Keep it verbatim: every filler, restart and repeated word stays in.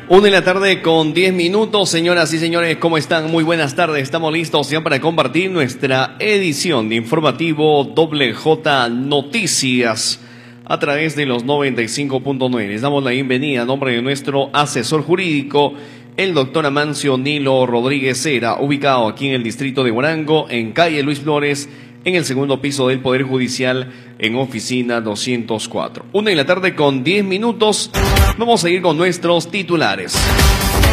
Una de la tarde con diez minutos, señoras y señores, ¿cómo están? Muy buenas tardes, estamos listos ya para compartir nuestra edición de informativo Doble J Noticias a través de los noventa y cinco punto nueve. Les damos la bienvenida a nombre de nuestro asesor jurídico, el doctor Amancio Nilo Rodríguez Cera, ubicado aquí en el distrito de Huarango, en calle Luis Flores, en el segundo piso del Poder Judicial, en oficina doscientos cuatro. Una de la tarde con diez minutos, vamos a ir con nuestros titulares.